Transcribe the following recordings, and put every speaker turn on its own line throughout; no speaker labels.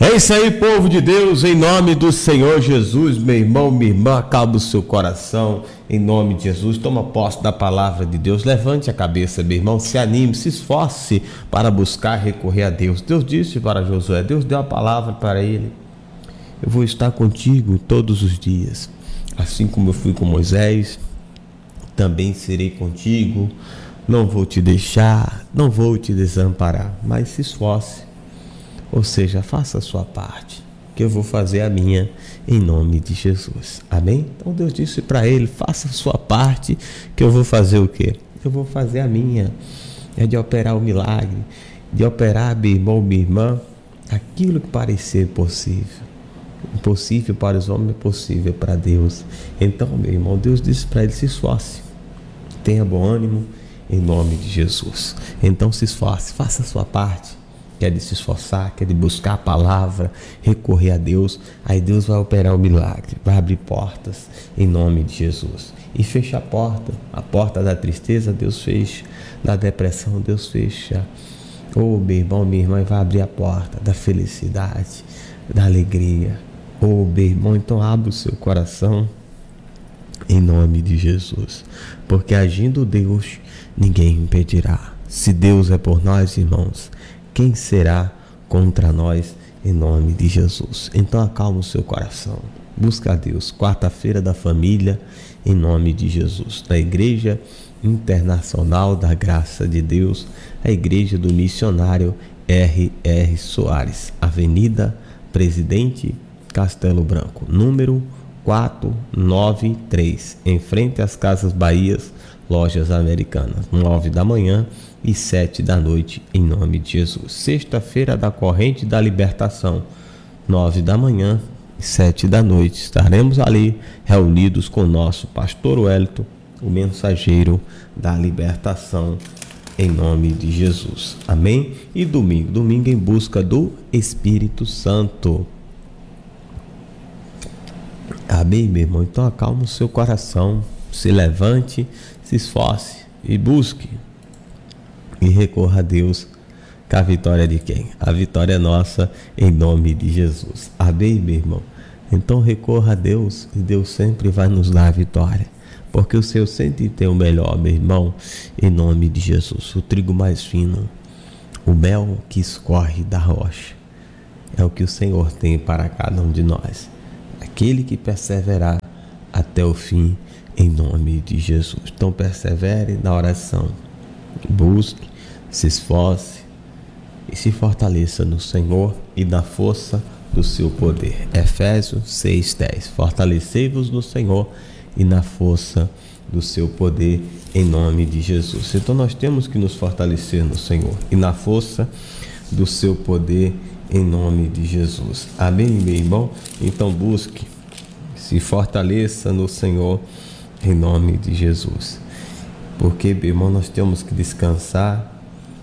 É isso aí, povo de Deus, em nome do Senhor Jesus, meu irmão, minha irmã, acalma o seu coração, em nome de Jesus, toma posse da palavra de Deus, levante a cabeça, meu irmão, se anime, se esforce para buscar recorrer a Deus. Deus disse para Josué, Deus deu a palavra para ele, eu vou estar contigo todos os dias, assim como eu fui com Moisés, também serei contigo, não vou te deixar, não vou te desamparar, mas se esforce. Ou seja, faça a sua parte, que eu vou fazer a minha, em nome de Jesus. Amém? Então Deus disse para ele, faça a sua parte, que eu vou fazer o quê? Eu vou fazer a minha. É de operar o milagre, de operar, meu irmão, minha irmã, aquilo que parecer possível. Impossível para os homens é possível para Deus. Então, meu irmão, Deus disse para ele, se esforce. Tenha bom ânimo, em nome de Jesus. Então se esforce, faça a sua parte. Quer de se esforçar, quer de buscar a palavra, recorrer a Deus, aí Deus vai operar o milagre, vai abrir portas em nome de Jesus. E fecha a porta da tristeza, Deus fecha, da depressão, Deus fecha. Oh, meu irmão, minha irmã, vai abrir a porta da felicidade, da alegria. Oh, meu irmão, então abre o seu coração em nome de Jesus, porque agindo Deus, ninguém impedirá. Se Deus é por nós, irmãos, quem será contra nós em nome de Jesus? Então acalma o seu coração, busca a Deus. Quarta-feira da família em nome de Jesus, da Igreja Internacional da Graça de Deus, a Igreja do Missionário R.R. Soares, Avenida Presidente Castelo Branco, número 493, em frente às Casas Bahias, Lojas Americanas, 9 da manhã e 7 da noite, em nome de Jesus. Sexta-feira da Corrente da Libertação, 9 da manhã e 7 da noite. Estaremos ali reunidos com o nosso pastor Wellington, o mensageiro da libertação, em nome de Jesus. Amém? E domingo em busca do Espírito Santo. Amém, meu irmão? Então acalma o seu coração, se levante, se esforce e busque. E recorra a Deus, que a vitória é de quem? A vitória é nossa, em nome de Jesus. Amém, meu irmão? Então recorra a Deus, e Deus sempre vai nos dar a vitória. Porque o Senhor sempre tem o melhor, meu irmão, em nome de Jesus. O trigo mais fino, o mel que escorre da rocha, é o que o Senhor tem para cada um de nós. Aquele que perseverar até o fim, em nome de Jesus. Então persevere na oração, busque, se esforce e se fortaleça no Senhor e na força do seu poder. Efésios 6:10. Fortalecei-vos no Senhor e na força do seu poder, em nome de Jesus. Então nós temos que nos fortalecer no Senhor e na força do seu poder, em nome de Jesus. Amém, meu irmão? Então busque, se fortaleça no Senhor, em nome de Jesus. Porque, meu irmão, nós temos que descansar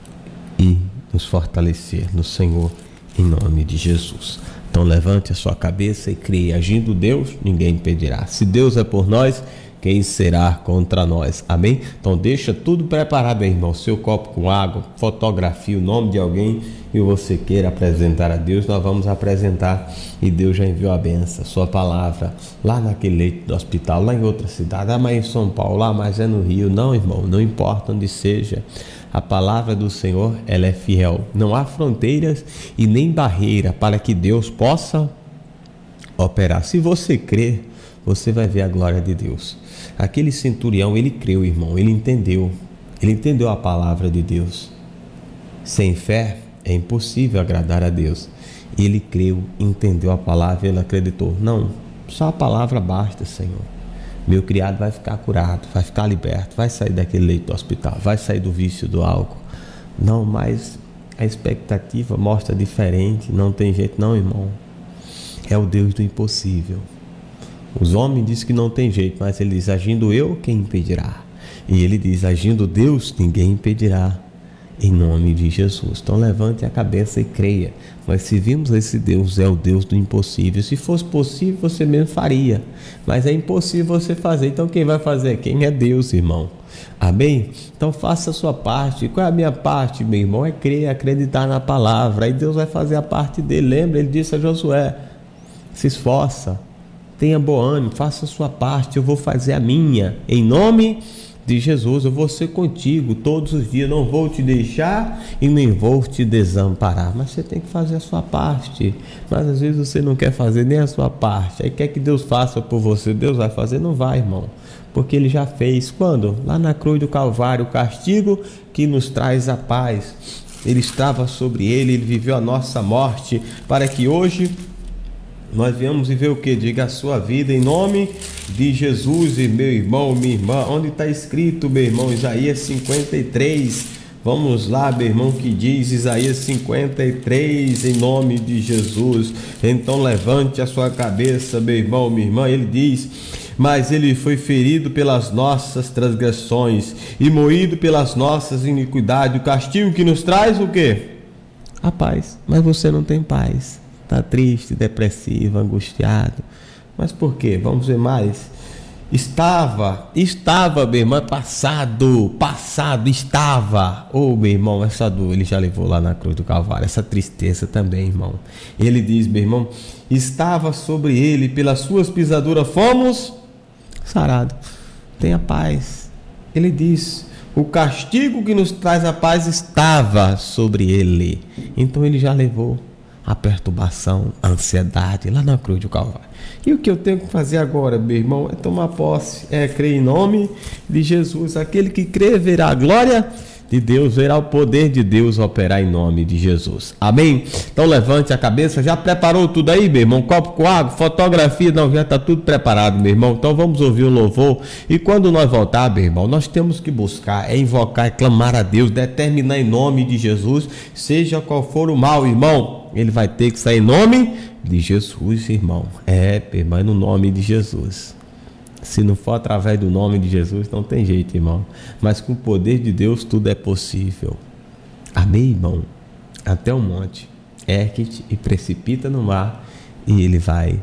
e nos fortalecer no Senhor, em nome de Jesus. Então levante a sua cabeça e creia. Agindo Deus, ninguém impedirá. Se Deus é por nós, quem será contra nós? Amém? Então deixa tudo preparado, meu irmão. Seu copo com água, fotografia, o nome de alguém que você queira apresentar a Deus, nós vamos apresentar. E Deus já enviou a benção, sua palavra, lá naquele leito do hospital, lá em outra cidade, mas em São Paulo, lá, mas é no Rio. Não, irmão, não importa onde seja. A palavra do Senhor, ela é fiel. Não há fronteiras e nem barreira para que Deus possa operar. Se você crer, você vai ver a glória de Deus. Aquele centurião, ele creu, irmão, ele entendeu a palavra de Deus. Sem fé é impossível agradar a Deus. Ele creu, entendeu a palavra, ele acreditou. Não, só a palavra basta, Senhor. Meu criado vai ficar curado, vai ficar liberto, vai sair daquele leito do hospital, vai sair do vício do álcool. Não, mas a expectativa mostra diferente, não tem jeito não, irmão. É o Deus do impossível. Os homens dizem que não tem jeito, mas ele diz, agindo eu, quem impedirá? E ele diz, agindo Deus, ninguém impedirá. em nome de Jesus. Então levante a cabeça e creia. Nós servimos esse Deus, é o Deus do impossível. Se fosse possível, você mesmo faria, mas é impossível você fazer. Então quem vai fazer? Quem é Deus, irmão. Amém? Então faça a sua parte. Qual é a minha parte, meu irmão? É crer, acreditar na palavra. Aí Deus vai fazer a parte dele. Lembra, ele disse a Josué: se esforça, tenha bom ânimo, faça a sua parte, eu vou fazer a minha. Em nome de Jesus, eu vou ser contigo todos os dias, não vou te deixar e nem vou te desamparar. Mas você tem que fazer a sua parte. Mas às vezes você não quer fazer nem a sua parte, aí quer que Deus faça por você. Deus vai fazer? Não vai, irmão, porque ele já fez. Quando? Lá na cruz do Calvário, o castigo que nos traz a paz, ele estava sobre ele, ele viveu a nossa morte, para que hoje nós viemos viver o que? Diga a sua vida em nome de Jesus. E meu irmão, minha irmã, onde está escrito, meu irmão? Isaías 53. Vamos lá, meu irmão, que diz Isaías 53, em nome de Jesus. Então levante a sua cabeça, meu irmão, minha irmã. Ele diz: mas ele foi ferido pelas nossas transgressões e moído pelas nossas iniquidades. O castigo que nos traz o quê? A paz. Mas você não tem paz. Está triste, depressivo, angustiado. Mas por quê? Vamos ver mais. Estava, meu irmão, passado, estava. Meu irmão, essa dor ele já levou lá na cruz do Calvário, essa tristeza também, irmão. Ele diz, meu irmão, estava sobre ele, pelas suas pisaduras fomos sarados. Tenha paz. Ele diz, o castigo que nos traz a paz estava sobre ele. Então ele já levou a perturbação, a ansiedade lá na cruz do Calvário. E o que eu tenho que fazer agora, meu irmão, é tomar posse, é crer em nome de Jesus. Aquele que crê verá a glória de Deus, verá o poder de Deus operar em nome de Jesus. Amém? Então levante a cabeça. Já preparou tudo aí, meu irmão? Copo com água, fotografia, não, já está tudo preparado, meu irmão. Então vamos ouvir o louvor. E quando nós voltar, meu irmão, nós temos que buscar, é invocar, é clamar a Deus, determinar em nome de Jesus, seja qual for o mal, irmão, ele vai ter que sair em nome de Jesus, irmão. Irmão, no nome de Jesus. Se não for através do nome de Jesus, não tem jeito, irmão. Mas com o poder de Deus tudo é possível. Amém, irmão? Até o monte, ergue-te e precipita no mar, e ele vai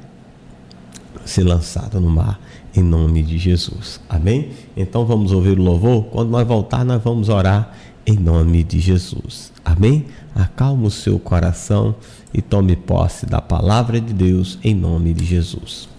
ser lançado no mar em nome de Jesus. Amém? Então vamos ouvir o louvor. Quando nós voltar, nós vamos orar em nome de Jesus. Amém? Acalma o seu coração e tome posse da palavra de Deus em nome de Jesus.